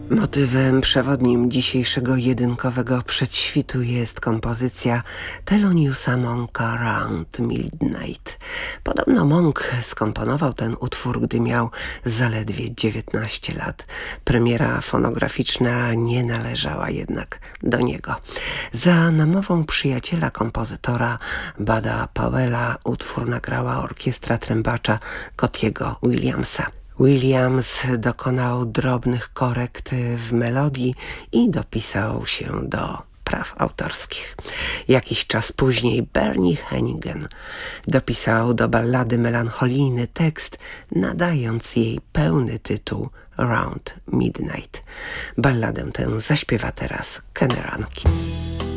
Motywem przewodnim dzisiejszego jedynkowego przedświtu jest kompozycja Theloniousa Monka Round Midnight. Podobno Monk skomponował ten utwór, gdy miał zaledwie 19 lat. Premiera fonograficzna nie należała jednak do niego. Za namową przyjaciela kompozytora Budda Powella utwór nagrała orkiestra trębacza Cottiego Williamsa. Williams dokonał drobnych korekt w melodii i dopisał się do praw autorskich. Jakiś czas później Bernie Hannigan dopisał do ballady melancholijny tekst, nadając jej pełny tytuł Round Midnight. Balladę tę zaśpiewa teraz Kenny Rankin.